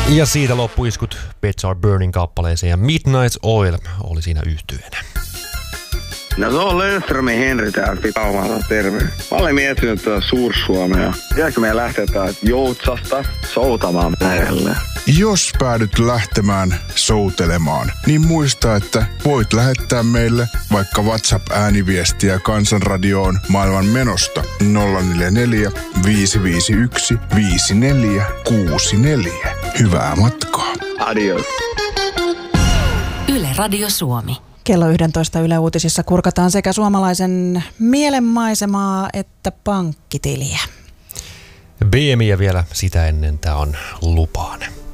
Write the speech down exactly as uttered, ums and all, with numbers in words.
Ja siitä loppuiskut Pets Are Burning -kappaleeseen ja Midnight Oil oli siinä yhtyenä. No se on Löfströmin Henri täältä Pitaumalta, terve. Mä olen miettinyt tuota Suur-Suomea. Pitääkö meidän lähteä täältä Joutsasta soutamaan merelle? Jos päädyt lähtemään soutelemaan, niin muista, että voit lähettää meille vaikka WhatsApp-ääniviestiä Kansanradioon maailman menosta nolla neljä neljä, viisi viisi yksi, viisi neljä kuusi neljä. Hyvää matkaa. Adios. Yle Radio Suomi. Kello yksitoista Yle Uutisissa kurkataan sekä suomalaisen mielenmaisemaa että pankkitiliä. B M I ja vielä sitä ennen tää on Lupaan.